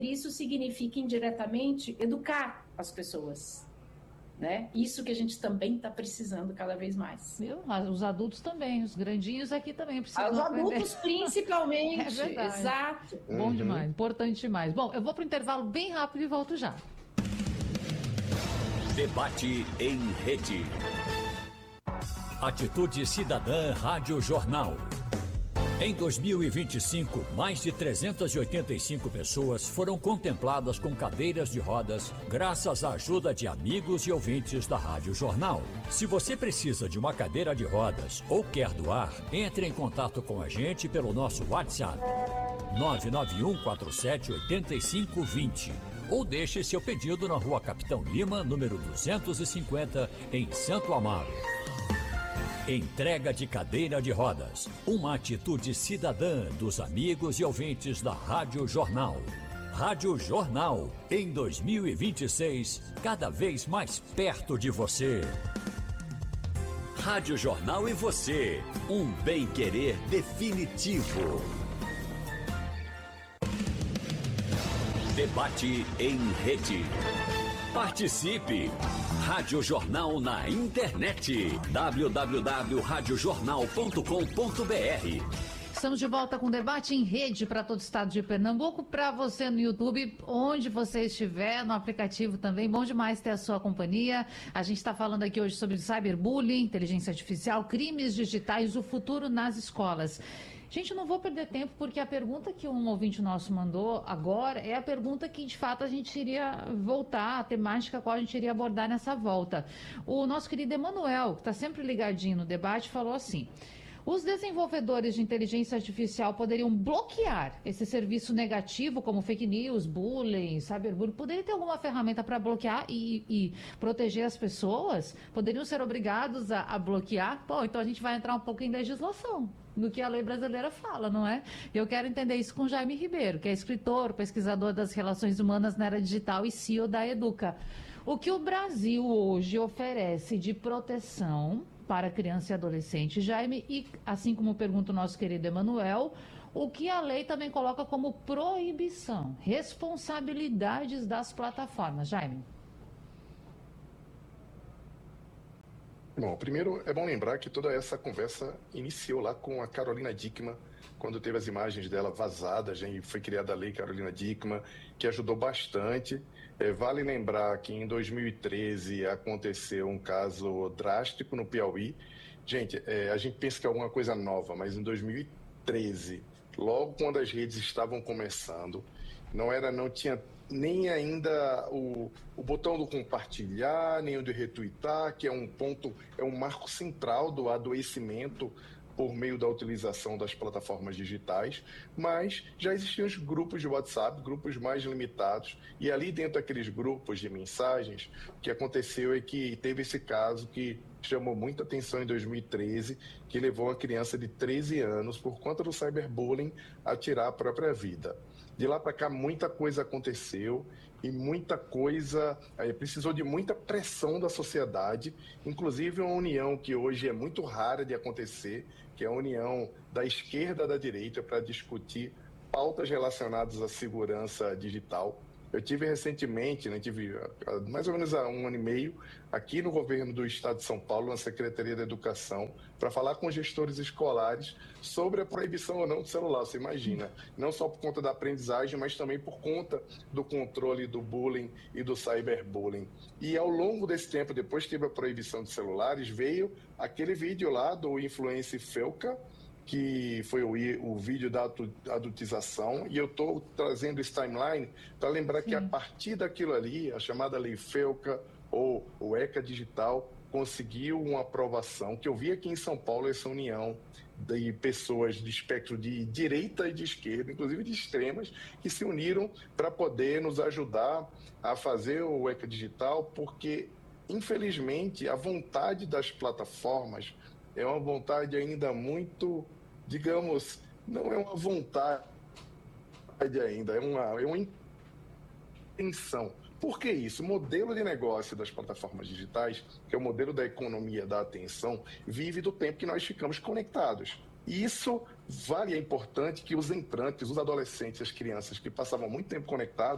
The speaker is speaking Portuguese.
isso significa indiretamente educar as pessoas. Né? Isso que a gente também está precisando cada vez mais. Os adultos também, os grandinhos aqui também precisam Os aprender. adultos principalmente, É verdade. exato. Bom demais, importante demais. Bom, eu vou para o intervalo bem rápido e volto já. Debate em rede. Atitude Cidadã Rádio Jornal. Em 2025, mais de 385 pessoas foram contempladas com cadeiras de rodas graças à ajuda de amigos e ouvintes da Rádio Jornal. Se você precisa de uma cadeira de rodas ou quer doar, entre em contato com a gente pelo nosso WhatsApp 991478520 ou deixe seu pedido na Rua Capitão Lima, número 250, em Santo Amaro. Entrega de cadeira de rodas. Uma atitude cidadã dos amigos e ouvintes da Rádio Jornal. Rádio Jornal, em 2026, cada vez mais perto de você. Rádio Jornal e você. Um bem-querer definitivo. Debate em rede. Participe! Rádio Jornal na internet. www.radiojornal.com.br. Estamos de volta com debate em rede para todo o estado de Pernambuco, para você no YouTube, onde você estiver, no aplicativo também. Bom demais ter a sua companhia. A gente está falando aqui hoje sobre cyberbullying, inteligência artificial, crimes digitais, o futuro nas escolas. Gente, não vou perder tempo, porque a pergunta que um ouvinte nosso mandou agora é a pergunta que, de fato, a gente iria voltar, a temática qual a gente iria abordar nessa volta. O nosso querido Emanuel, que está sempre ligadinho no debate, falou assim: os desenvolvedores de inteligência artificial poderiam bloquear esse serviço negativo, como fake news, bullying, cyberbullying? Poderia ter alguma ferramenta para bloquear e proteger as pessoas? Poderiam ser obrigados a bloquear? Bom, então a gente vai entrar um pouco em legislação, no que a lei brasileira fala, não é? Eu quero entender isso com Jaime Ribeiro, que é escritor, pesquisador das relações humanas na era digital e CEO da Educa. O que o Brasil hoje oferece de proteção para criança e adolescente, Jaime, e assim como pergunta o nosso querido Emanuel, o que a lei também coloca como proibição, responsabilidades das plataformas, Jaime? Bom, primeiro é bom lembrar que toda essa conversa iniciou lá com a Carolina Dickmann, quando teve as imagens dela vazadas, e foi criada a lei Carolina Dickmann, que ajudou bastante. Vale lembrar que em 2013 aconteceu um caso drástico no Piauí. Gente, a gente pensa que é alguma coisa nova, mas em 2013, logo quando as redes estavam começando, não tinha nem ainda o botão do compartilhar, nem o de retweetar, que é um marco central do adoecimento por meio da utilização das plataformas digitais, mas já existiam os grupos de WhatsApp, grupos mais limitados, e ali dentro daqueles grupos de mensagens, o que aconteceu é que teve esse caso que chamou muita atenção em 2013, que levou uma criança de 13 anos, por conta do cyberbullying, a tirar a própria vida. De lá para cá, muita coisa aconteceu e muita coisa precisou de muita pressão da sociedade, inclusive uma união que hoje é muito rara de acontecer, que é a união da esquerda e da direita para discutir pautas relacionadas à segurança digital. Eu tive recentemente, tive mais ou menos há 1 ano e meio, aqui no governo do estado de São Paulo, na Secretaria da Educação, para falar com gestores escolares sobre a proibição ou não do celular. Você imagina, não só por conta da aprendizagem, mas também por conta do controle do bullying e do cyberbullying. E ao longo desse tempo, depois que teve a proibição de celulares, veio aquele vídeo lá do influencer Felca, que foi o vídeo da adultização, e eu estou trazendo esse timeline para lembrar que a partir daquilo ali, a chamada Lei Felca ou o ECA Digital conseguiu uma aprovação, que eu vi aqui em São Paulo essa união de pessoas de espectro de direita e de esquerda, inclusive de extremas, que se uniram para poder nos ajudar a fazer o ECA Digital, porque, infelizmente, a vontade das plataformas é uma vontade ainda muito, digamos, não é uma vontade ainda, é uma intenção. Por que isso? O modelo de negócio das plataformas digitais, que é o modelo da economia da atenção, vive do tempo que nós ficamos conectados. E isso é importante que os entrantes, os adolescentes, as crianças que passavam muito tempo conectados,